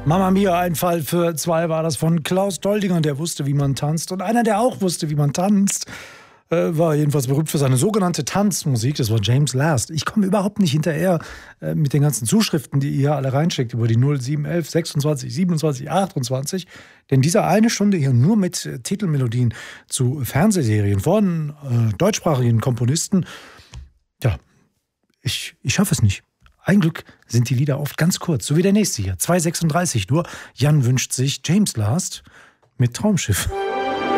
Mamma Mia, ein Fall für zwei war das von Klaus Doldinger, der wusste, wie man tanzt. Und einer, der auch wusste, wie man tanzt, war jedenfalls berühmt für seine sogenannte Tanzmusik. Das war James Last. Ich komme überhaupt nicht hinterher mit den ganzen Zuschriften, die ihr hier alle reinschickt über die 0711 26 27 28. Denn diese eine Stunde hier nur mit Titelmelodien zu Fernsehserien von deutschsprachigen Komponisten, ja, ich schaffe es nicht. Ein Glück sind die Lieder oft ganz kurz, so wie der nächste hier, 2,36 nur. Jan wünscht sich James Last mit Traumschiff.